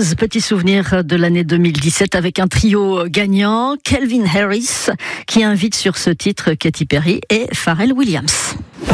Buzz, petit souvenir de l'année 2017 avec un trio gagnant, Calvin Harris, qui invite sur ce titre Katy Perry et Pharrell Williams.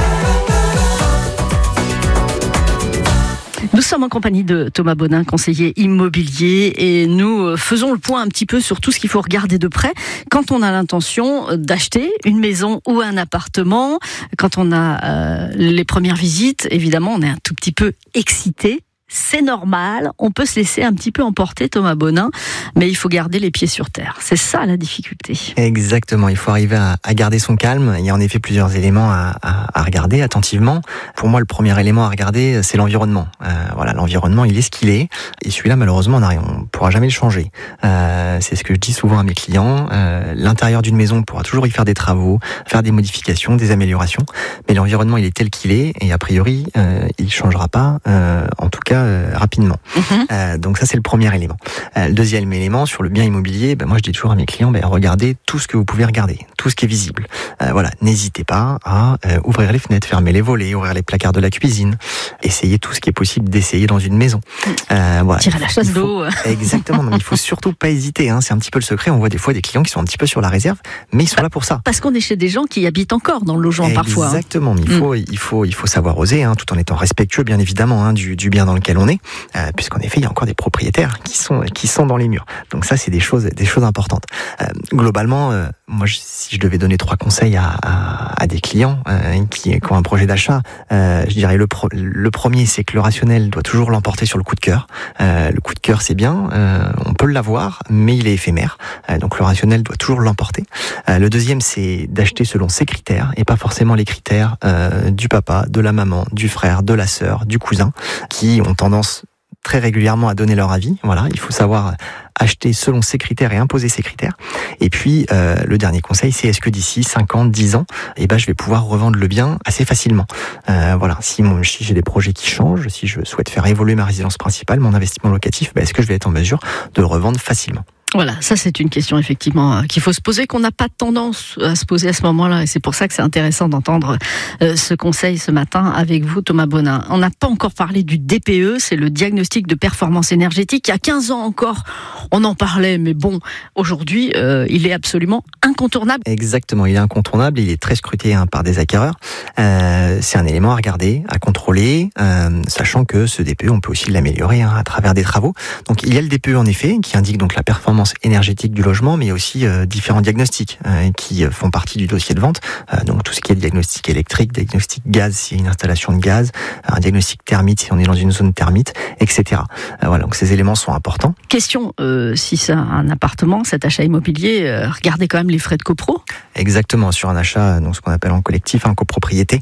Nous sommes en compagnie de Thomas Bonin, conseiller immobilier, et nous faisons le point un petit peu sur tout ce qu'il faut regarder de près quand on a l'intention d'acheter une maison ou un appartement. Quand on a les premières visites, évidemment, on est un tout petit peu excité. C'est normal, on peut se laisser un petit peu emporter, Thomas Bonin, mais il faut garder les pieds sur terre. C'est ça la difficulté. Exactement, il faut arriver à garder son calme. Il y a en effet plusieurs éléments à regarder attentivement. Pour moi, le premier élément à regarder, c'est l'environnement. Voilà, l'environnement, il est ce qu'il est, et celui-là, malheureusement, on ne pourra jamais le changer. C'est ce que je dis souvent à mes clients. L'intérieur d'une maison, on pourra toujours y faire des travaux, faire des modifications, des améliorations, mais l'environnement, il est tel qu'il est, et a priori, il ne changera pas, en tout cas, rapidement. Donc ça, c'est le premier élément. Le deuxième élément, sur le bien immobilier, moi je dis toujours à mes clients, regardez tout ce que vous pouvez regarder, tout ce qui est visible. Voilà, n'hésitez pas à ouvrir les fenêtres, fermer les volets, ouvrir les placards de la cuisine, essayez tout ce qui est possible d'essayer dans une maison. Voilà. Tirer la chasse d'eau. Exactement, mais il faut surtout pas hésiter, c'est un petit peu le secret. On voit des fois des clients qui sont un petit peu sur la réserve, mais ils sont là pour ça. Parce qu'on est chez des gens qui habitent encore dans le logement parfois. Exactement, mais il faut savoir oser, tout en étant respectueux bien évidemment du bien dans lequel on est, puisqu'en effet il y a encore des propriétaires qui sont dans les murs. Donc ça, c'est des choses importantes. Globalement, moi si je devais donner 3 conseils à des clients qui ont un projet d'achat, je dirais le premier, c'est que le rationnel doit toujours l'emporter sur le coup de cœur. Le coup de cœur, c'est bien, on peut l'avoir, mais il est éphémère. Donc le rationnel doit toujours l'emporter. Le deuxième, c'est d'acheter selon ses critères et pas forcément les critères du papa, de la maman, du frère, de la sœur, du cousin, qui ont tendance très régulièrement à donner leur avis. Voilà, il faut savoir acheter selon ses critères et imposer ses critères. Et puis, le dernier conseil, c'est est-ce que d'ici 5 ans, 10 ans, je vais pouvoir revendre le bien assez facilement. Voilà, si j'ai des projets qui changent, si je souhaite faire évoluer ma résidence principale, mon investissement locatif, est-ce que je vais être en mesure de le revendre facilement ? Voilà, ça c'est une question effectivement qu'il faut se poser, qu'on n'a pas tendance à se poser à ce moment-là, et c'est pour ça que c'est intéressant d'entendre ce conseil ce matin avec vous, Thomas Bonin. On n'a pas encore parlé du DPE, c'est le diagnostic de performance énergétique. Il y a 15 ans encore, on en parlait, mais bon, aujourd'hui, il est absolument incontournable. Exactement, il est incontournable, il est très scruté par des acquéreurs. C'est un élément à regarder, à contrôler, sachant que ce DPE, on peut aussi l'améliorer à travers des travaux. Donc il y a le DPE en effet, qui indique donc la performance énergétique du logement, mais aussi différents diagnostics qui font partie du dossier de vente. Donc tout ce qui est diagnostic électrique, diagnostic gaz s'il y a une installation de gaz, un diagnostic thermite si on est dans une zone thermite, etc. Voilà, donc ces éléments sont importants. Question, si c'est un appartement, cet achat immobilier, regardez quand même les frais de copro. Exactement, sur un achat, donc ce qu'on appelle en collectif, copropriété.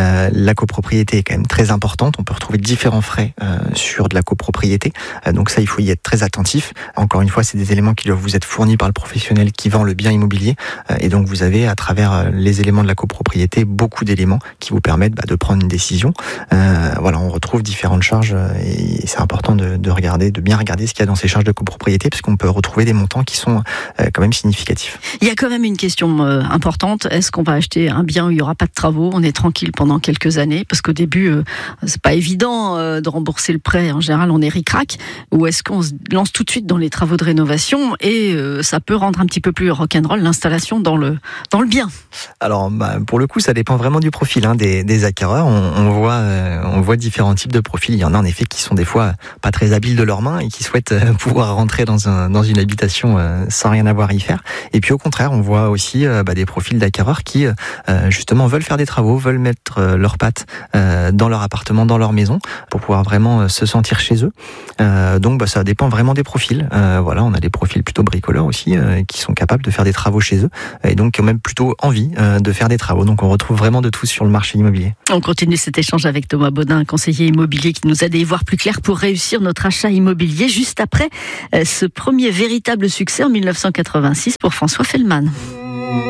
La copropriété est quand même très importante. On peut retrouver différents frais sur de la copropriété. Donc ça, il faut y être très attentif. Encore une fois, c'est des éléments qui doivent vous être fournis par le professionnel qui vend le bien immobilier. Et donc vous avez, à travers les éléments de la copropriété, beaucoup d'éléments qui vous permettent de prendre une décision. Voilà, on retrouve différentes charges et c'est important de bien regarder ce qu'il y a dans ces charges de copropriété, parce qu'on peut retrouver des montants qui sont quand même significatifs. Il y a quand même une question importante. Est-ce qu'on va acheter un bien où il n'y aura pas de travaux, on est tranquille pendant quelques années, parce qu'au début c'est pas évident de rembourser le prêt, en général on est ric-rac, ou est-ce qu'on se lance tout de suite dans les travaux de rénovation et ça peut rendre un petit peu plus rock'n'roll l'installation dans le bien? Alors pour le coup, ça dépend vraiment du profil des acquéreurs. On voit différents types de profils. Il y en a en effet qui sont des fois pas très habiles de leurs mains et qui souhaitent pouvoir rentrer dans une habitation sans rien avoir à y faire. Et puis au contraire, on voit aussi des profils d'acquéreurs qui justement veulent faire des travaux, veulent mettre leurs pattes dans leur appartement, dans leur maison, pour pouvoir vraiment se sentir chez eux. Donc ça dépend vraiment des profils. Voilà, on a des profils plutôt bricoleurs aussi qui sont capables de faire des travaux chez eux et donc qui ont même plutôt envie de faire des travaux. Donc on retrouve vraiment de tout sur le marché immobilier. On continue cet échange avec Thomas Bonin, conseiller immobilier, qui nous aide à y voir plus clair pour réussir notre achat immobilier juste après ce premier véritable succès en 1986 pour François Fellman.